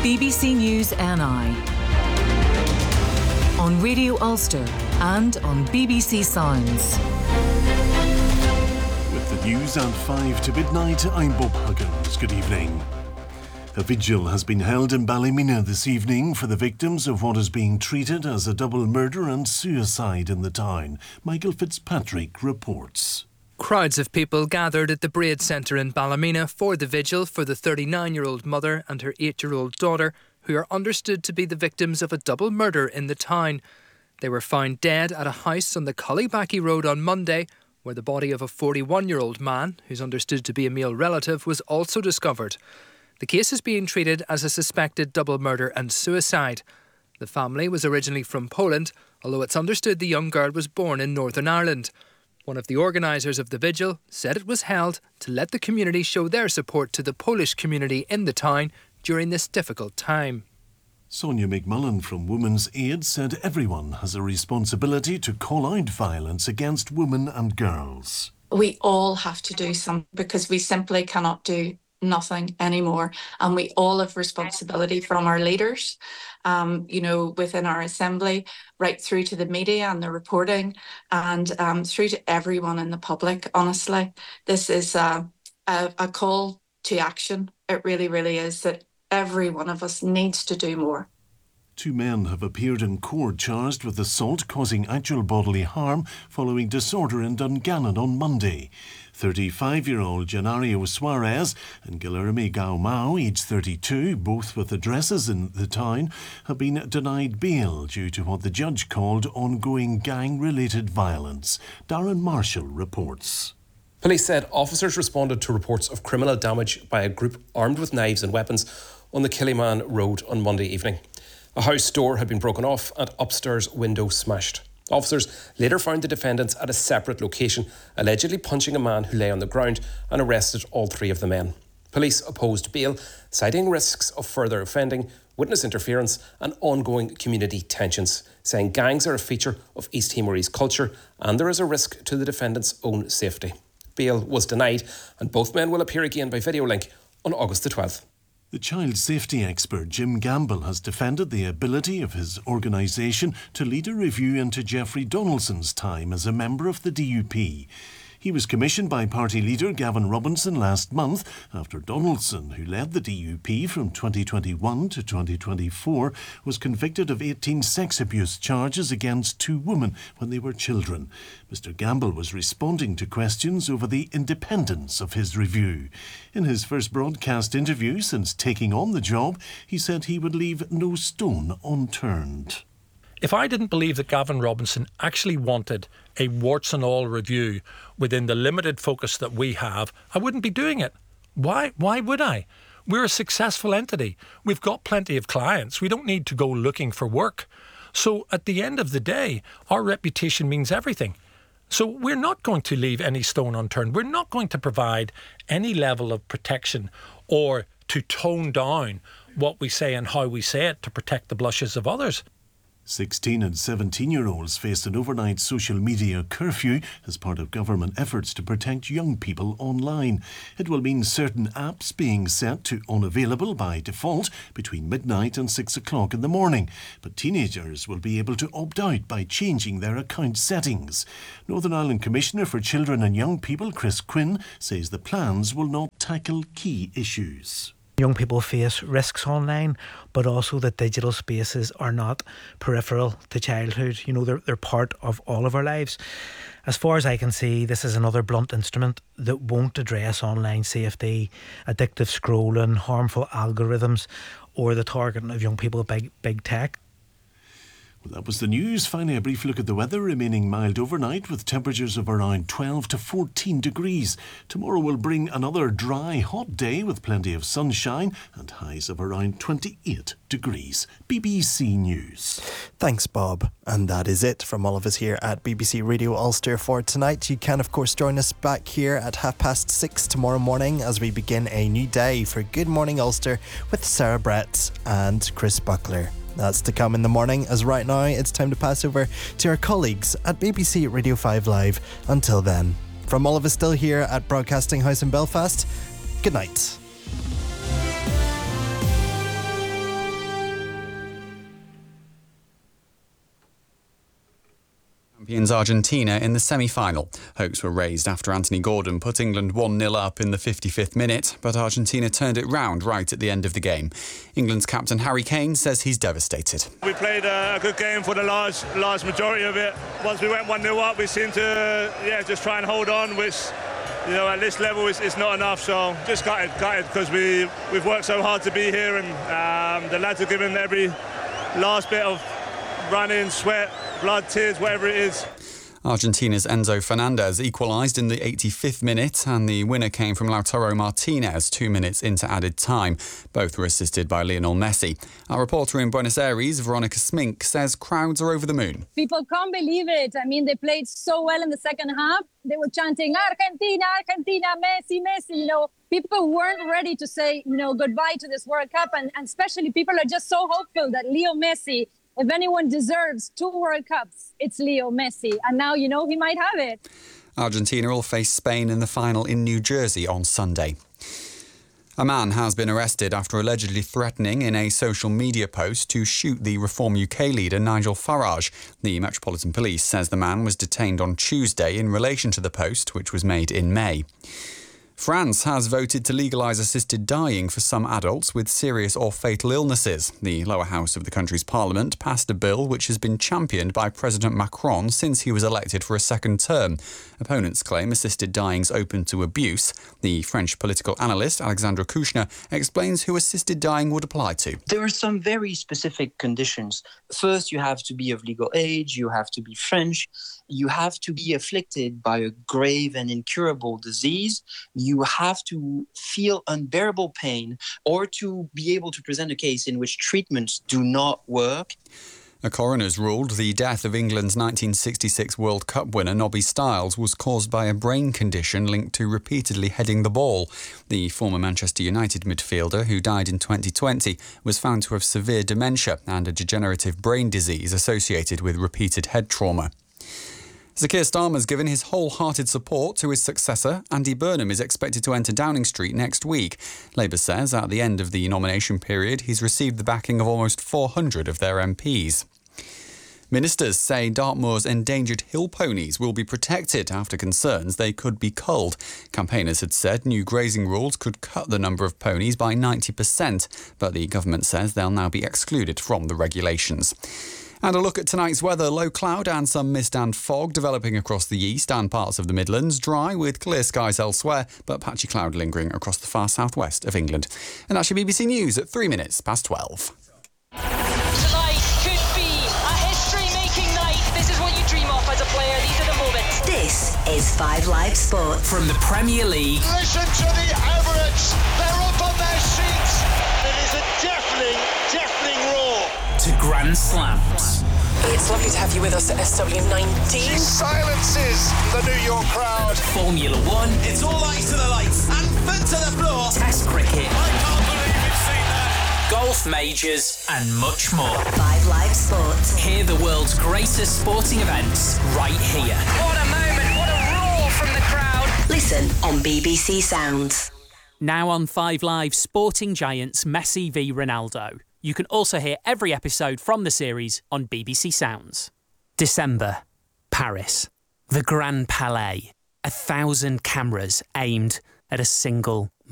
BBC News NI on Radio Ulster and on BBC Sounds. With the news at 5 to midnight, I'm Bob Huggins. Good evening. A vigil has been held in Ballymena this evening for the victims of what is being treated as a double murder and suicide in the town. Michael Fitzpatrick reports. Crowds of people gathered at the Braid Centre in Ballymena for the vigil for the 39-year-old mother and her 8-year-old daughter, who are understood to be the victims of a double murder in the town. They were found dead at a house on the Cullybackey Road on Monday, where the body of a 41-year-old man, who's understood to be a male relative, was also discovered. The case is being treated as a suspected double murder and suicide. The family was originally from Poland, although it's understood the young girl was born in Northern Ireland. One of the organisers of the vigil said it was held to let the community show their support to the Polish community in the town during this difficult time. Sonia McMullen from Women's Aid said everyone has a responsibility to call out violence against women and girls. We all have to do something because we simply cannot do nothing anymore, and we all have responsibility from our leaders, within our assembly, right through to the media and the reporting, and through to everyone in the public. Honestly, this is a call to action. It really, really is, that every one of us needs to do more. 2 men have appeared in court charged with assault causing actual bodily harm following disorder in Dungannon on Monday. 35-year-old Janario Suarez and Guilherme Gaumau, aged 32, both with addresses in the town, have been denied bail due to what the judge called ongoing gang-related violence. Darren Marshall reports. Police said officers responded to reports of criminal damage by a group armed with knives and weapons on the Killyman Road on Monday evening. A house door had been broken off and upstairs window smashed. Officers later found the defendants at a separate location, allegedly punching a man who lay on the ground, and arrested all 3 of the men. Police opposed bail, citing risks of further offending, witness interference and ongoing community tensions, saying gangs are a feature of East Timorese culture and there is a risk to the defendants' own safety. Bail was denied and both men will appear again by video link on August the 12th. The child safety expert Jim Gamble has defended the ability of his organisation to lead a review into Jeffrey Donaldson's time as a member of the DUP. He was commissioned by party leader Gavin Robinson last month after Donaldson, who led the DUP from 2021 to 2024, was convicted of 18 sex abuse charges against 2 women when they were children. Mr Gamble was responding to questions over the independence of his review. In his first broadcast interview since taking on the job, he said he would leave no stone unturned. If I didn't believe that Gavin Robinson actually wanted a warts and all review within the limited focus that we have, I wouldn't be doing it. Why would I? We're a successful entity. We've got plenty of clients. We don't need to go looking for work. So at the end of the day, our reputation means everything. So we're not going to leave any stone unturned. We're not going to provide any level of protection or to tone down what we say and how we say it to protect the blushes of others. 16 and 17-year-olds faced an overnight social media curfew as part of government efforts to protect young people online. It will mean certain apps being set to unavailable by default between midnight and 6 o'clock in the morning, but teenagers will be able to opt out by changing their account settings. Northern Ireland Commissioner for Children and Young People, Chris Quinn, says the plans will not tackle key issues. Young people face risks online, but also that digital spaces are not peripheral to childhood. You know, they're part of all of our lives. As far as I can see, this is another blunt instrument that won't address online safety, addictive scrolling, harmful algorithms, or the targeting of young people by big tech. Well, that was the news. Finally, a brief look at the weather. Remaining mild overnight with temperatures of around 12 to 14 degrees. Tomorrow will bring another dry, hot day with plenty of sunshine and highs of around 28 degrees. BBC News. Thanks, Bob. And that is it from all of us here at BBC Radio Ulster for tonight. You can, of course, join us back here at 6:30 tomorrow morning as we begin a new day for Good Morning Ulster with Sarah Brett and Chris Buckler. That's to come in the morning, as right now it's time to pass over to our colleagues at BBC Radio 5 Live. Until then, from all of us still here at Broadcasting House in Belfast, good night. champions Argentina in the semi-final. Hopes were raised after Anthony Gordon put England 1-0 up in the 55th minute, but Argentina turned it round right at the end of the game. England's captain Harry Kane says he's devastated. We played a good game for the large majority of it. Once we went 1-0 up, we seemed to just try and hold on, which at this level it's not enough. So just gutted because we've worked so hard to be here, and the lads have given every last bit of running, sweat, blood, tears, whatever it is. Argentina's Enzo Fernandez equalised in the 85th minute, and the winner came from Lautaro Martinez 2 minutes into added time. Both were assisted by Lionel Messi. Our reporter in Buenos Aires, Veronica Smink, says crowds are over the moon. People can't believe it. I mean, they played so well in the second half. They were chanting, Argentina, Argentina, Messi, Messi. People weren't ready to say, goodbye to this World Cup. And especially people are just so hopeful that Leo Messi, if anyone deserves 2 World Cups, it's Leo Messi. And now, he might have it. Argentina will face Spain in the final in New Jersey on Sunday. A man has been arrested after allegedly threatening in a social media post to shoot the Reform UK leader Nigel Farage. The Metropolitan Police says the man was detained on Tuesday in relation to the post, which was made in May. France has voted to legalise assisted dying for some adults with serious or fatal illnesses. The lower house of the country's parliament passed a bill which has been championed by President Macron since he was elected for a second term. Opponents claim assisted dying's open to abuse. The French political analyst Alexandra Kouchner explains who assisted dying would apply to. There are some very specific conditions. First, you have to be of legal age, you have to be French, you have to be afflicted by a grave and incurable disease, you have to feel unbearable pain, or to be able to present a case in which treatments do not work. A coroner's ruled the death of England's 1966 World Cup winner Nobby Stiles was caused by a brain condition linked to repeatedly heading the ball. The former Manchester United midfielder, who died in 2020, was found to have severe dementia and a degenerative brain disease associated with repeated head trauma. Sir Keir Starmer's given his wholehearted support to his successor. Andy Burnham is expected to enter Downing Street next week. Labour says at the end of the nomination period, he's received the backing of almost 400 of their MPs. Ministers say Dartmoor's endangered hill ponies will be protected after concerns they could be culled. Campaigners had said new grazing rules could cut the number of ponies by 90%, but the government says they'll now be excluded from the regulations. And a look at tonight's weather. Low cloud and some mist and fog developing across the east and parts of the Midlands. Dry with clear skies elsewhere, but patchy cloud lingering across the far southwest of England. And that's your BBC News at 3 minutes past 12. Tonight could be a history-making night. This is what you dream of as a player. These are the moments. This is 5 Live Sport. From the Premier League. Listen to the Emirates. They're up on their seats. It is a deafening roar. To Grand Slams. It's lovely to have you with us at SW19. She silences the New York crowd. Formula One. It's all lights to the lights and foot to the floor. Test cricket. I can't believe you've seen that. Golf majors and much more. 5 Live Sport. Hear the world's greatest sporting events right here. What a moment, what a roar from the crowd. Listen on BBC Sounds. Now on 5 Live, sporting giants Messi v Ronaldo. You can also hear every episode from the series on BBC Sounds. December, Paris. The Grand Palais. 1,000 cameras aimed at a single